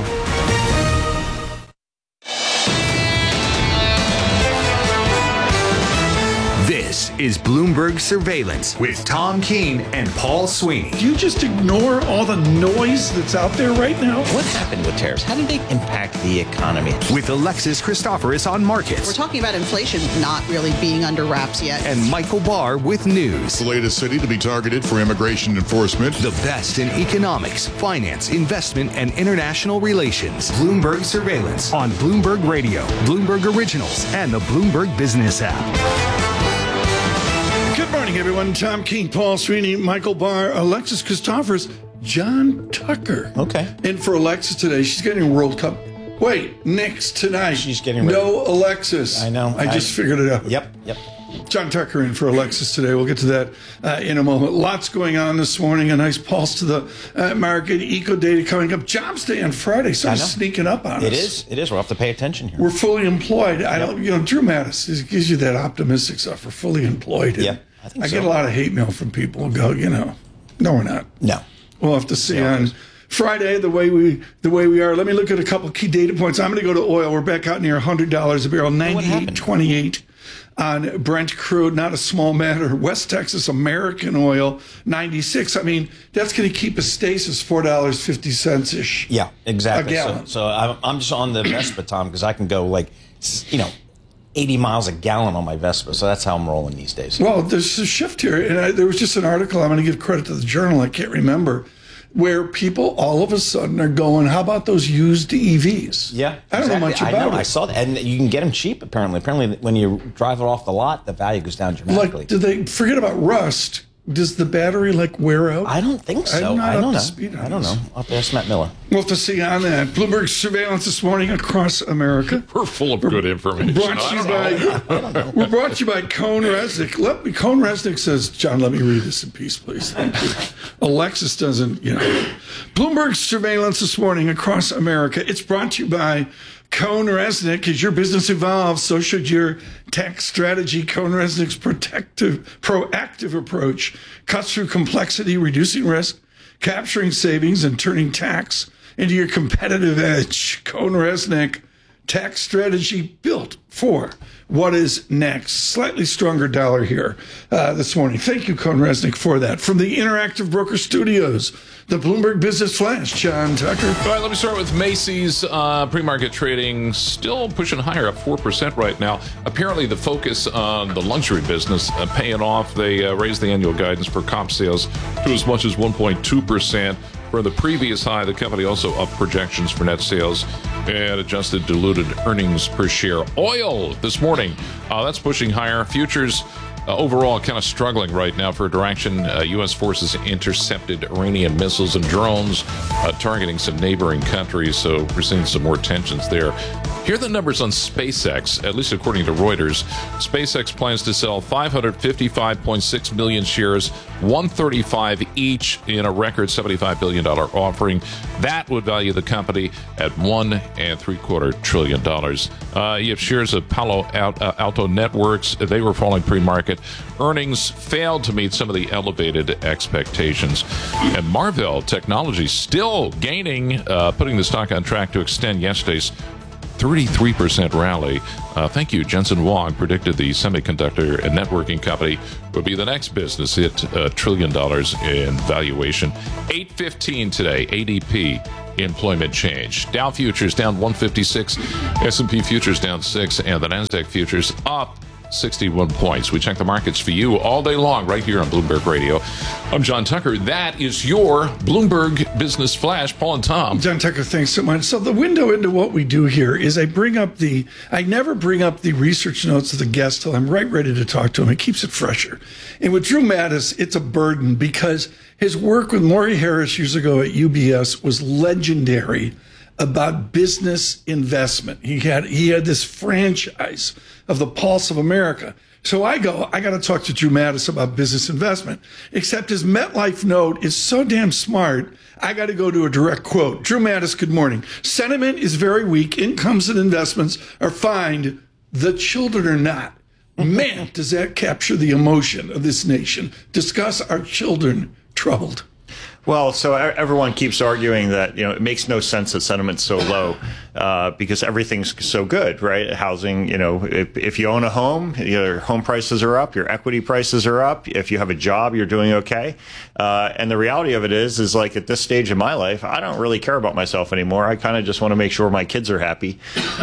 This is Bloomberg Surveillance with Tom Keene and Paul Sweeney. Do you just ignore all the noise that's out there right now? What happened with tariffs? How did they impact the economy? With Alexis Christoforous on markets. We're talking about inflation not really being under wraps yet. And Michael Barr with news. The latest city to be targeted for immigration enforcement. The best in economics, finance, investment, and international relations. Bloomberg Surveillance on Bloomberg Radio, Bloomberg Originals, and the Bloomberg Business app. Good morning, everyone. Tom Keene, Paul Sweeney, Michael Barr, Alexis Christoforous, John Tucker. Okay. And for Alexis today, she's getting a World Cup. Wait, Knicks tonight. She's getting ready. No Alexis. I know. I just figured it out. Yep. John Tucker in for Alexis today. We'll get to that in a moment. Lots going on this morning. A nice pulse to the market. Eco data coming up. Jobs Day on Friday. So sneaking up on us. It is. We'll have to pay attention here. We're fully employed. I don't. Drew Mattis gives you that optimistic stuff. We're fully employed. Yeah, I think I get a lot of hate mail from people who go, no, we're not. No. We'll have to see on Friday the way we are. Let me look at a couple key data points. I'm going to go to oil. We're back out near $100 a barrel. 98.28. On Brent crude, not a small matter. West Texas American oil, 96. I mean, that's going to keep a stasis $4.50 ish. Yeah, exactly. A gallon. So I'm just on the Vespa, Tom, because I can go 80 miles a gallon on my Vespa. So that's how I'm rolling these days. Well, there's a shift here, and there was just an article. I'm going to give credit to the Journal. I can't remember. Where people all of a sudden are going, how about those used EVs? Yeah, I don't know much about it. I saw that, and you can get them cheap. Apparently, when you drive it off the lot, the value goes down dramatically. Do they forget about rust? Does the battery wear out? I don't think so. I don't know. I'll have to ask Matt Miller. We'll have to see on that. Bloomberg Surveillance this morning across America. We're full of good information. We're brought to you by Cone Resnick. Cone Resnick says, John, let me read this in peace, please. Thank you. Alexis doesn't, Bloomberg Surveillance this morning across America. It's brought to you by Cone Resnick. As your business evolves, so should your tech strategy. Cone Resnick's proactive approach cuts through complexity, reducing risk, capturing savings, and turning tax into your competitive edge. Cone Resnick, tech strategy built for what is next. Slightly stronger dollar here this morning. Thank you, Cone Resnick, for that. From the Interactive Broker Studios, the Bloomberg Business Flash, John Tucker. All right, let me start with Macy's. Pre-market trading still pushing higher, up 4% right now. Apparently, the focus on the luxury business paying off. They raised the annual guidance for comp sales to as much as 1.2%. from the previous high. The company also upped projections for net sales and adjusted diluted earnings per share. Oil this morning, that's pushing higher. Futures overall kind of struggling right now for direction. U.S. forces intercepted Iranian missiles and drones targeting some neighboring countries, so we're seeing some more tensions there. Here are the numbers on SpaceX, at least according to Reuters. SpaceX plans to sell 555.6 million shares, 135 each, in a record $75 billion offering. That would value the company at $1.75 trillion. You have shares of Palo Alto Networks. They were falling pre-market. Earnings failed to meet some of the elevated expectations. And Marvell Technology still gaining, putting the stock on track to extend yesterday's 33% rally. Thank you. Jensen Huang predicted the semiconductor and networking company would be the next business hit $1 trillion in valuation. 8:15 today, ADP employment change. Dow futures down 156, S&P futures down 6, and the NASDAQ futures up 61 points. We check the markets for you all day long right here on Bloomberg Radio. I'm John Tucker. That is your Bloomberg Business Flash. Paul and Tom. John Tucker, thanks so much. So the window into what we do here is I never bring up the research notes of the guest till I'm right ready to talk to him. It keeps it fresher. And with Drew Mattis, it's a burden because his work with Maury Harris years ago at UBS was legendary about business investment. He had this franchise of the Pulse of America. So I got to talk to Drew Mattis about business investment, except his MetLife note is so damn smart, I got to go to a direct quote. Drew Mattis, good morning. Sentiment is very weak. Incomes and investments are fine. The children are not. Man, does that capture the emotion of this nation. Discuss our children troubled. Well, so everyone keeps arguing that, it makes no sense that sentiment's so low because everything's so good, right? Housing, if you own a home, your home prices are up, your equity prices are up. If you have a job, you're doing okay. And the reality of it is like at this stage in my life, I don't really care about myself anymore. I kind of just want to make sure my kids are happy.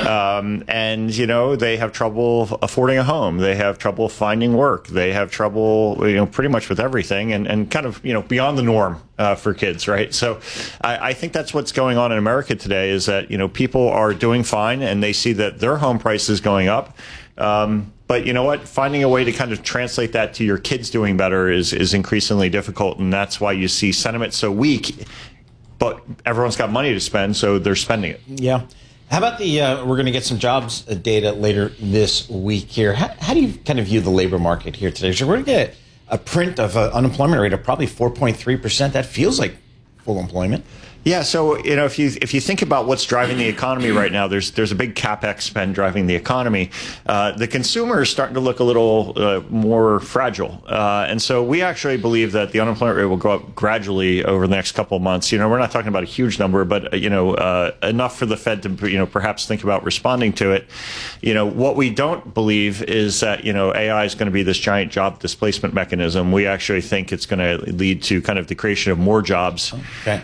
And, they have trouble affording a home. They have trouble finding work. They have trouble, pretty much with everything and kind of, beyond the norm. For kids, right? So I think that's what's going on in America today is that, people are doing fine and they see that their home price is going up. But you know what? Finding a way to kind of translate that to your kids doing better is increasingly difficult. And that's why you see sentiment so weak. But everyone's got money to spend, so they're spending it. Yeah. How about we're going to get some jobs data later this week here. How do you kind of view the labor market here today? So we're going to get a print of an unemployment rate of probably 4.3%. That feels like full employment. Yeah, so if you think about what's driving the economy right now, there's a big capex spend driving the economy. The consumer is starting to look a little more fragile, and so we actually believe that the unemployment rate will go up gradually over the next couple of months. We're not talking about a huge number, but enough for the Fed to perhaps think about responding to it. What we don't believe is that AI is going to be this giant job displacement mechanism. We actually think it's going to lead to kind of the creation of more jobs. Okay.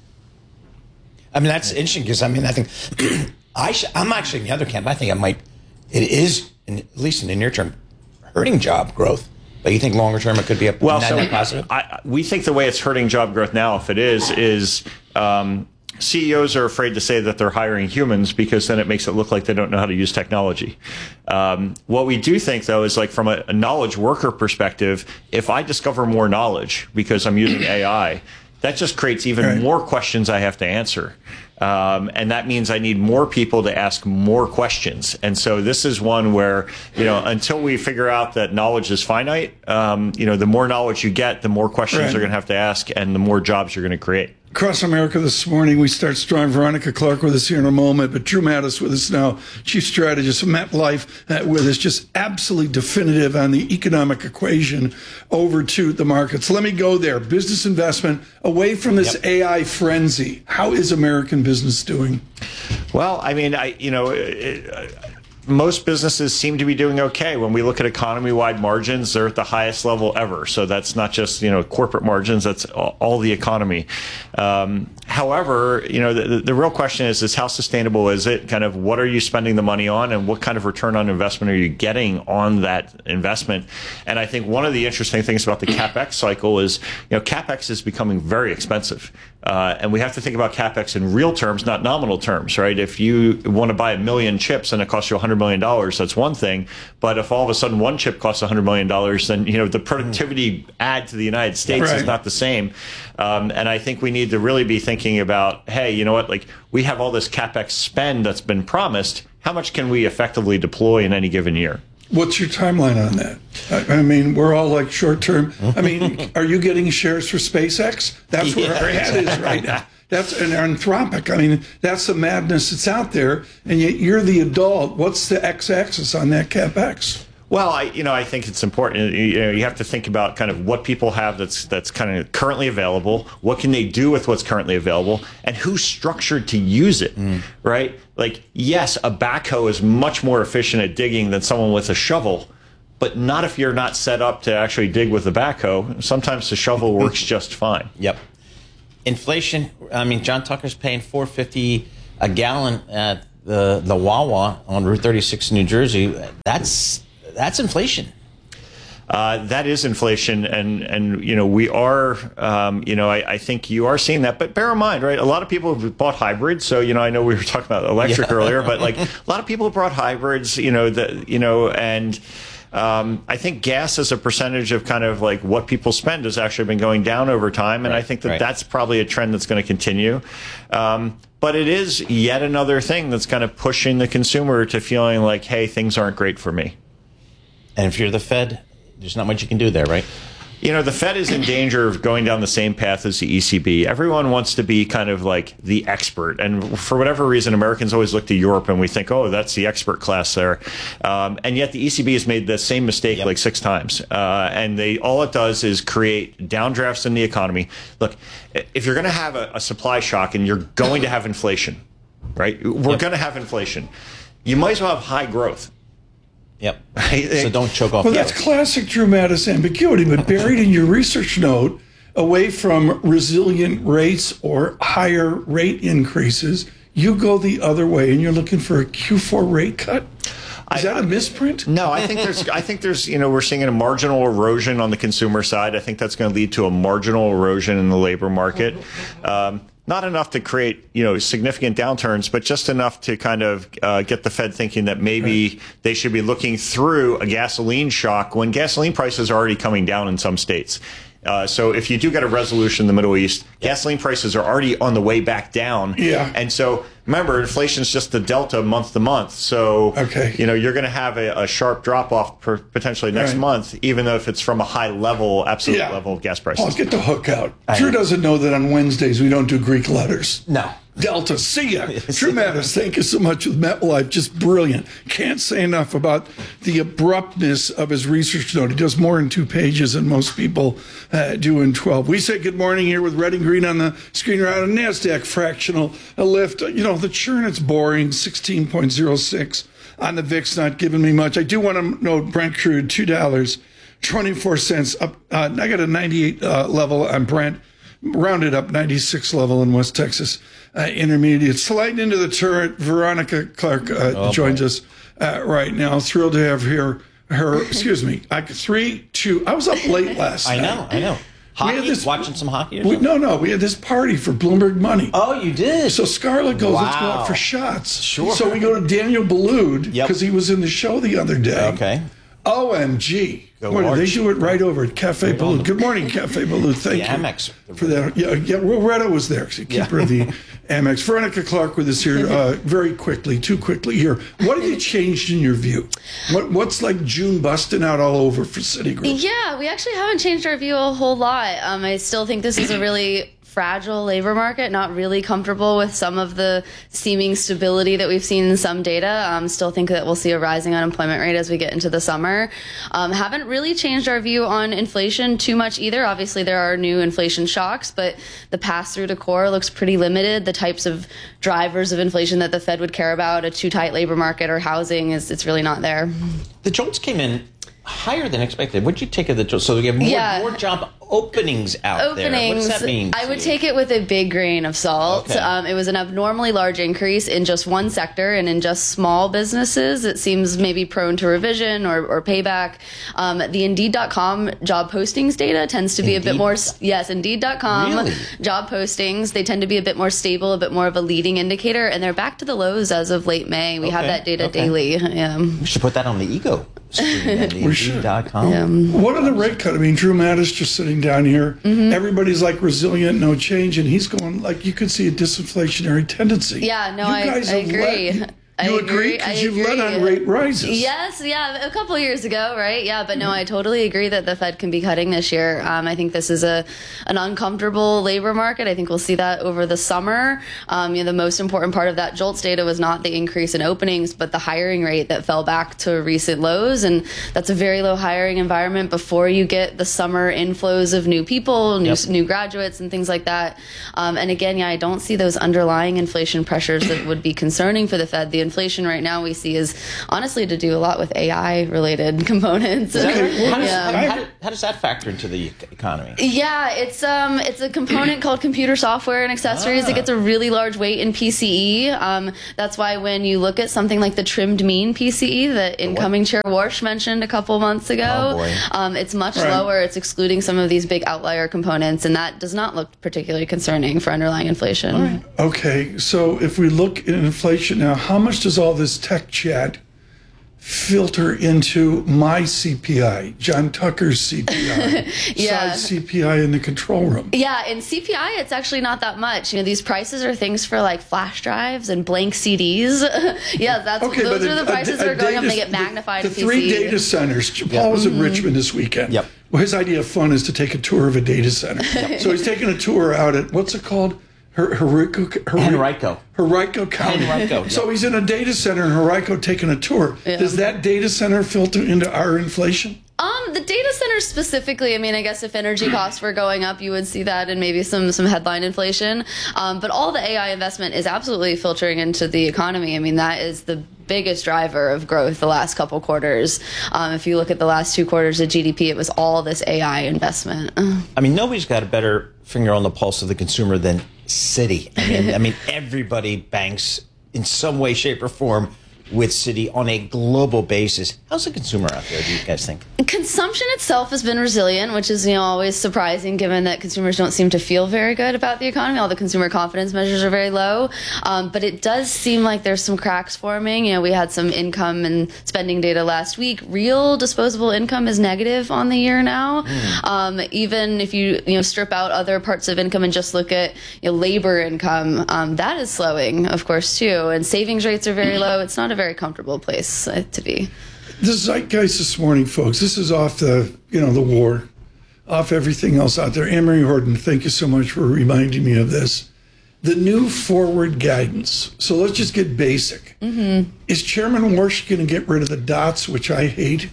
I mean, that's interesting because, I think I'm actually in the other camp. I think it is, at least in the near term, hurting job growth. But you think longer term it could be a net positive? We think the way it's hurting job growth now, if it is CEOs are afraid to say that they're hiring humans because then it makes it look like they don't know how to use technology. What we do think, though, is like from a knowledge worker perspective, if I discover more knowledge because I'm using AI, that just creates even more questions I have to answer. And that means I need more people to ask more questions. And so this is one where, until we figure out that knowledge is finite, the more knowledge you get, the more questions you're going to have to ask and the more jobs you're going to create. Across America this morning, we start strong. Veronica Clark with us here in a moment, but Drew Mattis with us now, chief strategist of MetLife, with us, just absolutely definitive on the economic equation over to the markets. Let me go there. Business investment, away from this AI frenzy. How is American business doing? Well, most businesses seem to be doing okay. When we look at economy-wide margins, they're at the highest level ever. So that's not just, corporate margins, that's all the economy. However, the real question is how sustainable is it? Kind of what are you spending the money on, and what kind of return on investment are you getting on that investment? And I think one of the interesting things about the CapEx cycle is, CapEx is becoming very expensive. And we have to think about CapEx in real terms, not nominal terms, right? If you want to buy 1 million chips and it costs you $100 million, that's one thing. But if all of a sudden one chip costs $100 million, then, the productivity add to the United States is not the same. And I think we need to really be thinking about, hey, you know what? Like, we have all this CapEx spend that's been promised. How much can we effectively deploy in any given year? What's your timeline on that? I mean, we're all like short term. I mean, are you getting shares for SpaceX? That's where our head is right now. That's an Anthropic. I mean, that's the madness that's out there. And yet you're the adult. What's the x-axis on that CapEx? Well, I think it's important. You have to think about kind of what people have that's kind of currently available. What can they do with what's currently available, and who's structured to use it, right? Like, yes, a backhoe is much more efficient at digging than someone with a shovel, but not if you're not set up to actually dig with the backhoe. Sometimes the shovel works just fine. Yep. Inflation. I mean, John Tucker's paying $4.50 a gallon at the Wawa on Route 36 in New Jersey. That's inflation. That is inflation, and we are, I think you are seeing that. But bear in mind, right? A lot of people have bought hybrids. So I know we were talking about electric earlier, but like a lot of people have bought hybrids. And I think gas as a percentage of kind of like what people spend has actually been going down over time, and I think that's probably a trend that's going to continue. But it is yet another thing that's kind of pushing the consumer to feeling like, hey, things aren't great for me. And if you're the Fed, there's not much you can do there, right? The Fed is in danger of going down the same path as the ECB. Everyone wants to be kind of like the expert. And for whatever reason, Americans always look to Europe and we think, oh, that's the expert class there. And yet the ECB has made the same mistake like 6 times. And all it does is create downdrafts in the economy. Look, if you're going to have a supply shock and you're going to have inflation, right? We're going to have inflation. You might as well have high growth. Yep. So don't choke off. Well, that's classic Drew Mattis ambiguity, but buried in your research note, away from resilient rates or higher rate increases, you go the other way and you're looking for a Q4 rate cut. Is that a misprint? No, I think there's, we're seeing a marginal erosion on the consumer side. I think that's going to lead to a marginal erosion in the labor market. Not enough to create, significant downturns, but just enough to kind of get the Fed thinking that maybe they should be looking through a gasoline shock when gasoline prices are already coming down in some states. So if you do get a resolution in the Middle East, gasoline prices are already on the way back down. Yeah. And so remember, inflation is just the delta month to month. So, you're going to have a sharp drop off potentially next month, even though if it's from a high level, absolute level of gas prices. I'll get the hook out. Drew doesn't know that on Wednesdays we don't do Greek letters. No. Delta, see ya. Drew Mattis, thank you so much with MetLife. Just brilliant. Can't say enough about the abruptness of his research note. He does more in 2 pages than most people do in 12. We say good morning here with red and green on the screen right on NASDAQ fractional a lift. The churn, it's boring, 16.06 on the VIX, not giving me much. I do want to note Brent crude, $2.24 up. I got a 98 level on Brent. Rounded up 96 level in West Texas Intermediate. Sliding into the turret, Veronica Clark joins us right now. Thrilled to have her. Excuse me. 3-2. I was up late last night. I know. Hockey? Watching some hockey or something? No. We had this party for Bloomberg Money. Oh, you did? So Scarlett goes, let's go out for shots. Sure. So we go to Daniel Boulud because he was in the show the other day. Okay. OMG. Boy, they do it right over at Cafe Boulud. Good morning, Cafe Boulud. Thank you. Amex. For that. Yeah, Loretta was there. Keeper of the Amex. Veronica Clark with us here too quickly here. What have you changed in your view? What's like June busting out all over for Citigroup? Yeah, we actually haven't changed our view a whole lot. I still think this is a really fragile labor market, not really comfortable with some of the seeming stability that we've seen in some data. Still think that we'll see a rising unemployment rate as we get into the summer. Haven't really changed our view on inflation too much either. Obviously, there are new inflation shocks, but the pass-through to core looks pretty limited. The types of drivers of inflation that the Fed would care about, a too tight labor market or housing, it's really not there. The jolts came in higher than expected. What'd you take of the jolts? So we have more job openings out there. What does that mean? I would take it with a big grain of salt. Okay. It was an abnormally large increase in just one sector and in just small businesses. It seems maybe prone to revision or payback. The Indeed.com job postings data tends to be a bit more. Yes, Indeed.com Really? job postings. They tend to be a bit more stable, a bit more of a leading indicator, and they're back to the lows as of late May. We have that data daily. Yeah. We should put that on the ego screen. We should. Indeed.com. What are the rate cut? I mean, Drew Mattis just sitting down here. Mm-hmm. Everybody's like resilient, no change, and he's going like you could see a disinflationary tendency. Yeah, no, You I guys have agree. You agree? Because you've led on rate rises. Yes, yeah, a couple of years ago, right? Yeah, but no, I totally agree that the Fed can be cutting this year. I think this is an uncomfortable labor market. I think we'll see that over the summer. The most important part of that JOLTS data was not the increase in openings, but the hiring rate that fell back to recent lows. And that's a very low hiring environment before you get the summer inflows of new people, new graduates, and things like that. And again, I don't see those underlying inflation pressures that would be concerning for the Fed. The inflation right now we see is honestly to do a lot with AI related components. How does that factor into the economy? Yeah, it's a component called computer software and accessories. It gets a really large weight in PCE. That's why when you look at something like the trimmed mean PCE that incoming Chair Warsh mentioned a couple months ago, it's much lower. It's excluding some of these big outlier components, and that does not look particularly concerning for underlying inflation. Okay, so if we look at inflation now, how much does all this tech chat filter into my CPI, John Tucker's CPI, size CPI in the control room? Yeah, in CPI, it's actually not that much. These prices are things for like flash drives and blank CDs. Those are the prices that are going up. They get magnified. The 3 data centers. Paul was in Richmond this weekend. Well, his idea of fun is to take a tour of a data center. So he's taking a tour out at, what's it called? Henrico County. Henrico, So he's in a data center in Henrico taking a tour. Does that data center filter into our inflation? The data centers specifically, I guess if energy costs were going up, you would see that and maybe some headline inflation. But all the AI investment is absolutely filtering into the economy. That is the biggest driver of growth the last couple quarters. If you look at the last 2 quarters of GDP, it was all this AI investment. Nobody's got a better finger on the pulse of the consumer than Citi. Everybody banks in some way, shape, or form with Citi on a global basis. How's the consumer out there, do you guys think? Consumption itself has been resilient, which is always surprising given that consumers don't seem to feel very good about the economy. All the consumer confidence measures are very low. But it does seem like there's some cracks forming. We had some income and spending data last week. Real disposable income is negative on the year now. Even if you strip out other parts of income and just look at labor income, that is slowing, of course, too. And savings rates are very low. It's not a very comfortable place to be. The zeitgeist this morning, folks, this is off the war, off everything else out there. Anne-Marie Horton, thank you so much for reminding me of this. The new forward guidance. So let's just get basic. Is Chairman Warsh going to get rid of the dots, which I hate?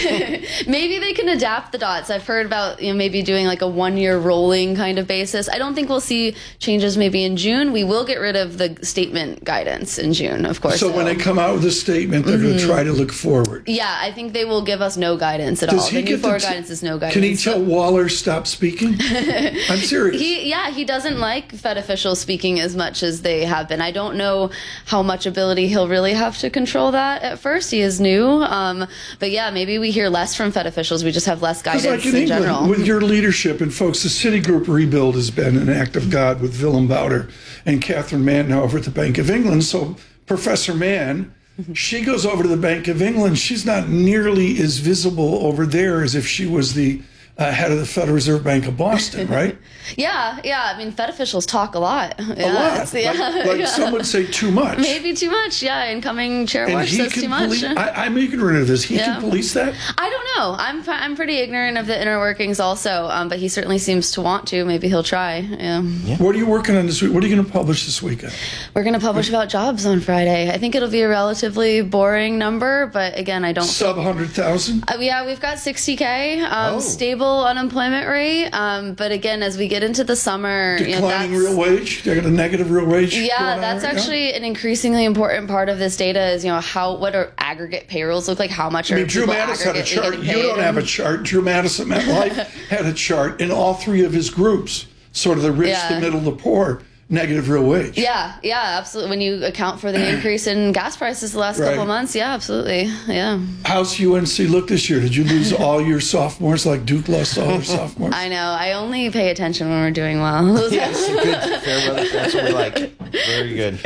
Maybe they can adapt the dots. I've heard about maybe doing like a 1-year rolling kind of basis. I don't think we'll see changes maybe in June. We will get rid of the statement guidance in June, of course. So when they come out with a statement, they're going to try to look forward. Yeah, I think they will give us no guidance at all. The new forward guidance is no guidance. Can he tell Waller stop speaking? I'm serious. He doesn't like Fed officials speaking as much as they have been. I don't know how much ability he'll really have to control that at first. He is new. But yeah, maybe we hear less from Fed officials. We just have less guidance like in in England, general. with your leadership, and folks, the Citigroup rebuild has been an act of God with Willem Bouter and Catherine Mann now over at the Bank of England. So Professor Mann, she goes over to the Bank of England. She's not nearly as visible over there as if she was the head of the Federal Reserve Bank of Boston, right? Yeah. I mean, Fed officials talk a lot. Like some would say too much. Maybe too much, Incoming Chair Warsh says too much. I'm ignorant of this. He can police that? I don't know. I'm pretty ignorant of the inner workings also, but he certainly seems to want to. Maybe he'll try. Yeah. What are you working on this week? What are you going to publish this weekend? We're going to publish about jobs on Friday. I think it'll be a relatively boring number, but again, I don't... Sub 100,000? Yeah, we've got 60K, stable unemployment rate. But again, as we get into the summer... Declining real wage? They got a negative real wage? Yeah, that's actually an increasingly important part of this data is, what our aggregate payrolls look like, how much are Drew people Mattis had a chart. getting paid. You don't have a chart. Drew Madison MetLife had a chart in all three of his groups, sort of the rich, the middle, the poor, negative real wage. Yeah, absolutely. When you account for the increase in gas prices the last couple of months, absolutely. Yeah. How's UNC look this year? Did you lose all your sophomores like Duke lost all their sophomores? I know. I only pay attention when we're doing well. Yes, good, fair weather. That's what we like. Very good.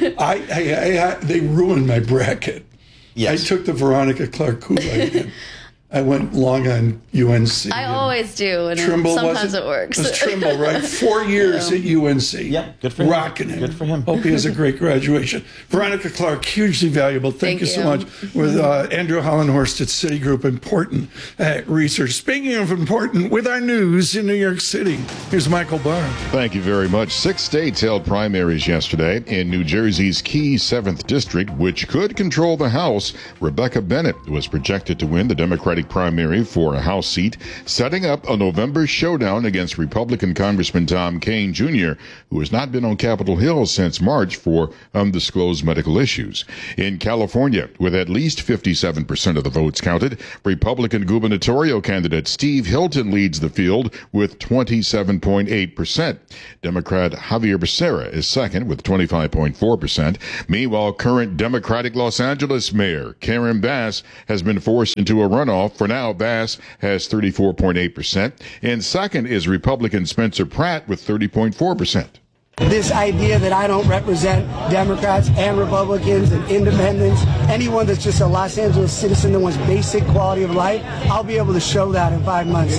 They ruined my bracket. Yes. I took the Veronica Clark Kool-Aid. I went long on UNC. I always do, and Trimble sometimes it works. It was Trimble, right? 4 years at UNC. Yep, good for him. Rocking it. Good for him. Hope he has a great graduation. Veronica Clark, hugely valuable. Thank you so much. With Andrew Hollenhorst at Citigroup, important research. Speaking of important, with our news in New York City, here's Michael Barr. Thank you very much. 6 states held primaries yesterday. In New Jersey's key 7th district, which could control the House, Rebecca Bennett was projected to win the Democratic primary for a House seat, setting up a November showdown against Republican Congressman Tom Kean Jr., who has not been on Capitol Hill since March for undisclosed medical issues. In California, with at least 57% of the votes counted, Republican gubernatorial candidate Steve Hilton leads the field with 27.8%. Democrat Javier Becerra is second with 25.4%. Meanwhile, current Democratic Los Angeles Mayor Karen Bass has been forced into a runoff. For now, Bass has 34.8%. And second is Republican Spencer Pratt with 30.4%. This idea that I don't represent Democrats and Republicans and independents, anyone that's just a Los Angeles citizen that wants basic quality of life, I'll be able to show that in 5 months.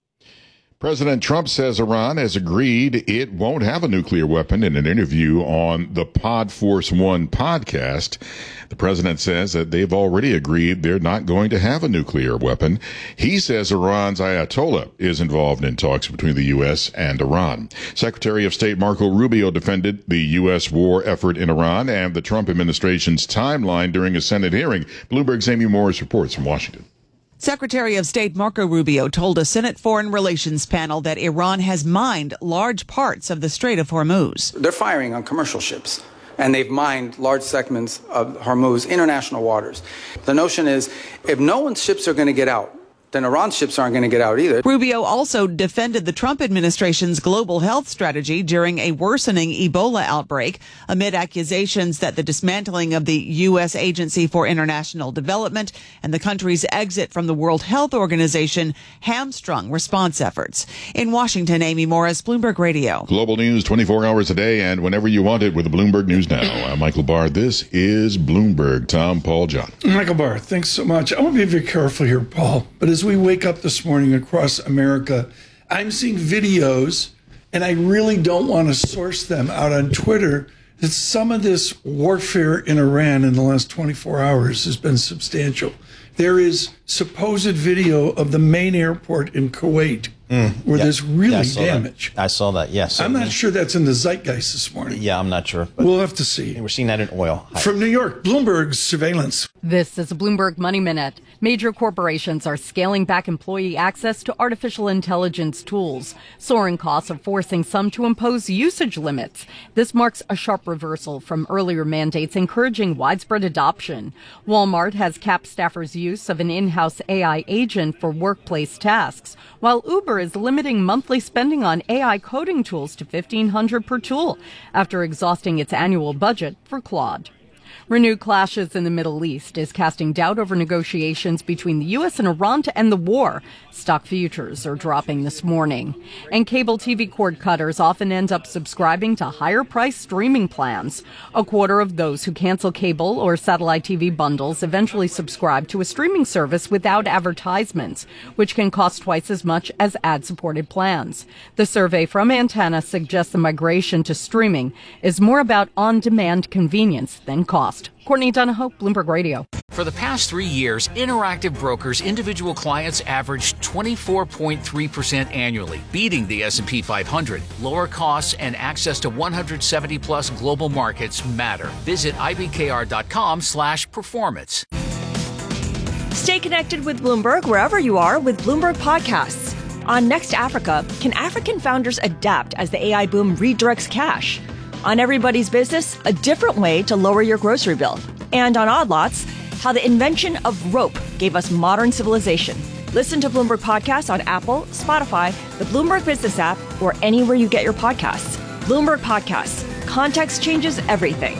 President Trump says Iran has agreed it won't have a nuclear weapon in an interview on the Pod Force One podcast. The president says that they've already agreed they're not going to have a nuclear weapon. He says Iran's Ayatollah is involved in talks between the U.S. and Iran. Secretary of State Marco Rubio defended the U.S. war effort in Iran and the Trump administration's timeline during a Senate hearing. Bloomberg's Amy Morris reports from Washington. Secretary of State Marco Rubio told a Senate Foreign Relations panel that Iran has mined large parts of the Strait of Hormuz. They're firing on commercial ships, and they've mined large segments of Hormuz international waters. The notion is if no one's ships are going to get out, then Iran's ships aren't going to get out either. Rubio also defended the Trump administration's global health strategy during a worsening Ebola outbreak amid accusations that the dismantling of the U.S. Agency for International Development and the country's exit from the World Health Organization hamstrung response efforts. In Washington, Amy Morris, Bloomberg Radio. Global news 24 hours a day and whenever you want it with the Bloomberg News Now. I'm Michael Barr. This is Bloomberg. Tom, Paul, John. Michael Barr, thanks so much. I want to be very careful here, Paul, but as we wake up this morning across America, I'm seeing videos, and I really don't want to source them out on Twitter, that some of this warfare in Iran in the last 24 hours has been substantial. There is supposed video of the main airport in Kuwait where there's really damage. I saw that, yes. I'm not sure that's in the zeitgeist this morning. Yeah, I'm not sure. But we'll have to see. We're seeing that in oil. From New York, Bloomberg Surveillance. This is a Bloomberg Money Minute. Major corporations are scaling back employee access to artificial intelligence tools. Soaring costs are forcing some to impose usage limits. This marks a sharp reversal from earlier mandates encouraging widespread adoption. Walmart has capped staffers' use of an in-house AI agent for workplace tasks, while Uber is limiting monthly spending on AI coding tools to $1,500 per tool after exhausting its annual budget for Claude. Renewed clashes in the Middle East is casting doubt over negotiations between the U.S. and Iran to end the war. Stock futures are dropping this morning. And cable TV cord cutters often end up subscribing to higher-priced streaming plans. A quarter of those who cancel cable or satellite TV bundles eventually subscribe to a streaming service without advertisements, which can cost twice as much as ad-supported plans. The survey from Antenna suggests the migration to streaming is more about on-demand convenience than cost. Courtney Donahoe, Bloomberg Radio. For the past 3 years, Interactive Brokers' individual clients averaged 24.3% annually, beating the S&P 500. Lower costs and access to 170-plus global markets matter. Visit ibkr.com/performance. Stay connected with Bloomberg wherever you are with Bloomberg Podcasts. On Next Africa, can African founders adapt as the AI boom redirects cash? On Everybody's Business, a different way to lower your grocery bill. And on Odd Lots, how the invention of rope gave us modern civilization. Listen to Bloomberg Podcasts on Apple, Spotify, the Bloomberg Business app, or anywhere you get your podcasts. Bloomberg Podcasts. Context changes everything.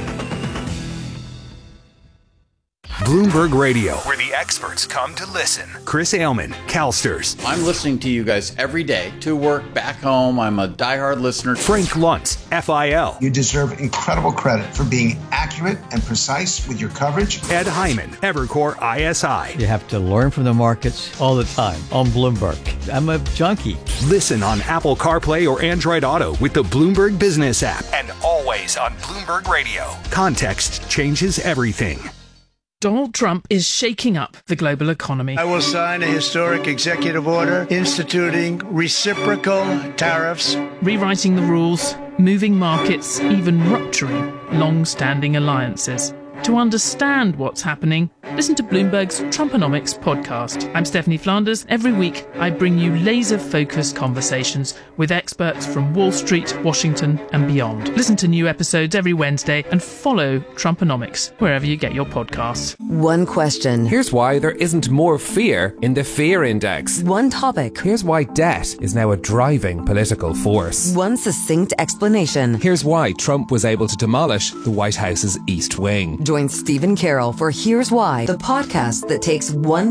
Bloomberg Radio, where the experts come to listen. Chris Ailman, CalSTRS. I'm listening to you guys every day, to work, back home. I'm a diehard listener. Frank Luntz, FIL. You deserve incredible credit for being accurate and precise with your coverage. Ed Hyman, Evercore ISI. You have to learn from the markets all the time on Bloomberg. I'm a junkie. Listen on Apple CarPlay or Android Auto with the Bloomberg Business app. And always on Bloomberg Radio. Context changes everything. Donald Trump is shaking up the global economy. I will sign a historic executive order instituting reciprocal tariffs, rewriting the rules, moving markets, even rupturing long-standing alliances. To understand what's happening, listen to Bloomberg's Trumponomics podcast. I'm Stephanie Flanders. Every week, I bring you laser-focused conversations with experts from Wall Street, Washington, and beyond. Listen to new episodes every Wednesday and follow Trumponomics wherever you get your podcasts. One question. Here's why there isn't more fear in the fear index. One topic. Here's why debt is now a driving political force. One succinct explanation. Here's why Trump was able to demolish the White House's East Wing. Join Stephen Carroll for Here's Why, the podcast that takes one